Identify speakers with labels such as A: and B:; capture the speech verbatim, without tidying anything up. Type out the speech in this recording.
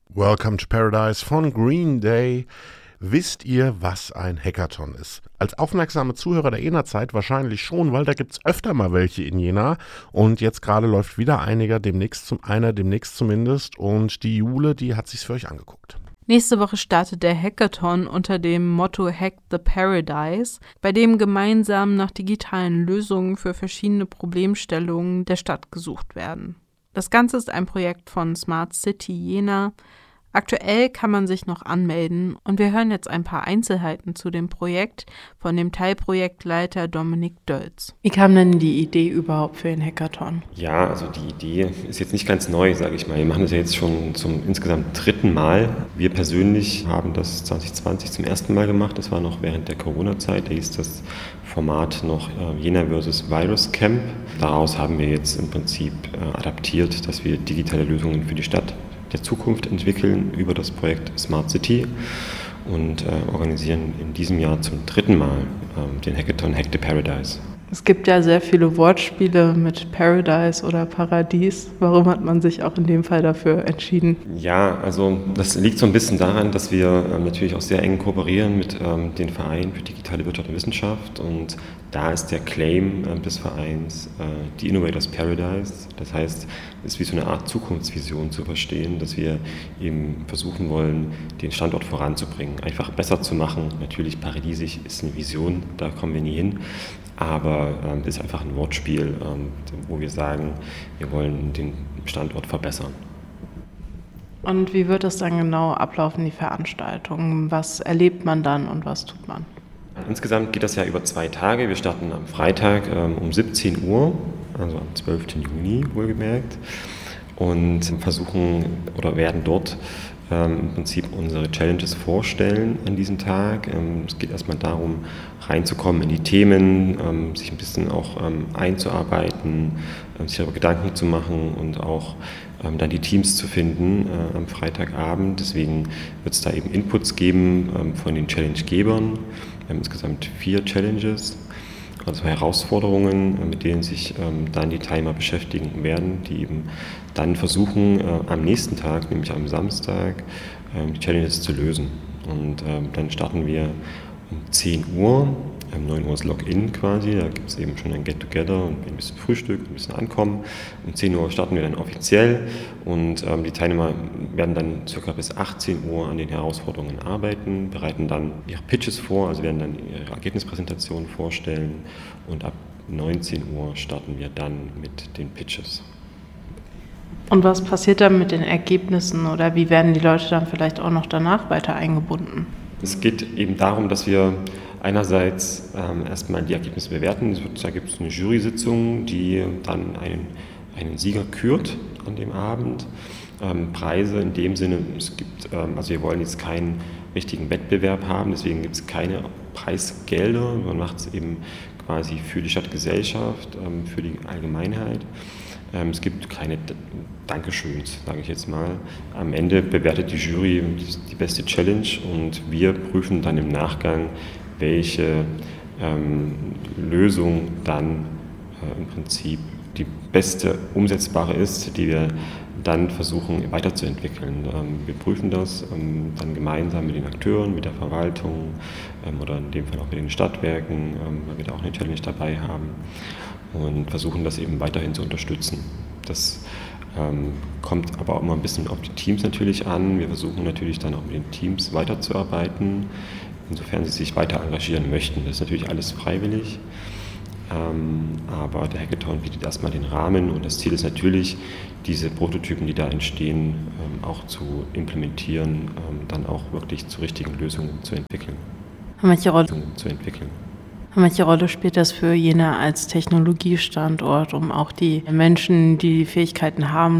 A: Welcome to Paradise von Green Day. Wisst ihr, was ein Hackathon ist? Als aufmerksame Zuhörer der Jena-Zeit wahrscheinlich schon, weil da gibt es öfter mal welche in Jena. Und jetzt gerade läuft wieder einiger, demnächst zum einer, demnächst zumindest. Und die Jule, die hat sich's für euch angeguckt.
B: Nächste Woche startet der Hackathon unter dem Motto Hack the Paradise, bei dem gemeinsam nach digitalen Lösungen für verschiedene Problemstellungen der Stadt gesucht werden. Das Ganze ist ein Projekt von Smart City Jena. Aktuell kann man sich noch anmelden und wir hören jetzt ein paar Einzelheiten zu dem Projekt von dem Teilprojektleiter Dominik Dölz. Wie kam denn die Idee überhaupt für den Hackathon?
C: Ja, also die Idee ist jetzt nicht ganz neu, sage ich mal. Wir machen das ja jetzt schon zum insgesamt dritten Mal. Wir persönlich haben das zwanzig zwanzig zum ersten Mal gemacht. Das war noch während der Corona-Zeit. Da hieß das Format noch äh, Jena versus Virus Camp. Daraus haben wir jetzt im Prinzip äh, adaptiert, dass wir digitale Lösungen für die Stadt der Zukunft entwickeln über das Projekt Smart City und äh, organisieren in diesem Jahr zum dritten Mal äh, den Hackathon Hack the Paradise.
B: Es gibt ja sehr viele Wortspiele mit Paradise oder Paradies. Warum hat man sich auch in dem Fall dafür entschieden?
C: Ja, also das liegt so ein bisschen daran, dass wir ähm, natürlich auch sehr eng kooperieren mit ähm, den Vereinen für digitale Wirtschaft und Wissenschaft. Und da ist der Claim äh, des Vereins äh, die Innovators Paradise. Das heißt, es ist wie so eine Art Zukunftsvision zu verstehen, dass wir eben versuchen wollen, den Standort voranzubringen, einfach besser zu machen. Natürlich paradiesisch ist eine Vision, da kommen wir nie hin. Aber ähm, das ist einfach ein Wortspiel, ähm, wo wir sagen, wir wollen den Standort verbessern.
B: Und wie wird es dann genau ablaufen, die Veranstaltung? Was erlebt man dann und was tut man?
C: Insgesamt geht das ja über zwei Tage. Wir starten am Freitag ähm, um siebzehn Uhr, also am zwölften Juni wohlgemerkt, und versuchen oder werden dort ähm, im Prinzip unsere Challenges vorstellen an diesem Tag. Ähm, es geht erstmal darum, reinzukommen in die Themen, ähm, sich ein bisschen auch ähm, einzuarbeiten, ähm, sich darüber Gedanken zu machen und auch ähm, dann die Teams zu finden äh, am Freitagabend. Deswegen wird es da eben Inputs geben ähm, von den Challenge-Gebern. Wir haben insgesamt vier Challenges, also Herausforderungen, äh, mit denen sich ähm, dann die Teilnehmer beschäftigen werden, die eben dann versuchen, äh, am nächsten Tag, nämlich am Samstag, äh, die Challenges zu lösen. Und äh, dann starten wir um zehn Uhr, um neun Uhr ist Login quasi, da gibt es eben schon ein Get-Together und ein bisschen Frühstück, ein bisschen Ankommen. Um zehn Uhr starten wir dann offiziell und ähm, die Teilnehmer werden dann ca. bis achtzehn Uhr an den Herausforderungen arbeiten, bereiten dann ihre Pitches vor, also werden dann ihre Ergebnispräsentationen vorstellen und ab neunzehn Uhr starten wir dann mit den Pitches.
B: Und was passiert dann mit den Ergebnissen oder wie werden die Leute dann vielleicht auch noch danach weiter eingebunden?
C: Es geht eben darum, dass wir einerseits ähm, erstmal die Ergebnisse bewerten. Da gibt es eine Jury-Sitzung, die dann einen, einen Sieger kürt an dem Abend. Ähm, Preise in dem Sinne, es gibt, ähm, also wir wollen jetzt keinen richtigen Wettbewerb haben, deswegen gibt es keine Preisgelder. Man macht es eben quasi für die Stadtgesellschaft, ähm, für die Allgemeinheit. Ähm, es gibt keine Dankeschöns, sage ich jetzt mal. Am Ende bewertet die Jury die beste Challenge und wir prüfen dann im Nachgang, welche ähm, Lösung dann äh, im Prinzip die beste umsetzbare ist, die wir dann versuchen weiterzuentwickeln. Ähm, wir prüfen das ähm, dann gemeinsam mit den Akteuren, mit der Verwaltung ähm, oder in dem Fall auch mit den Stadtwerken, ähm, weil wir da auch eine Challenge dabei haben und versuchen das eben weiterhin zu unterstützen. Das ähm, kommt aber auch immer ein bisschen auf die Teams natürlich an. Wir versuchen natürlich dann auch mit den Teams weiterzuarbeiten, insofern sie sich weiter engagieren möchten. Das ist natürlich alles freiwillig. Ähm, aber der Hackathon bietet erstmal den Rahmen und das Ziel ist natürlich, diese Prototypen, die da entstehen, ähm, auch zu implementieren, ähm, dann auch wirklich zu richtigen Lösungen zu entwickeln.
B: Welche Rolle,
C: zu entwickeln.
B: welche Rolle spielt das für Jena als Technologiestandort, um auch die Menschen, die die Fähigkeiten haben,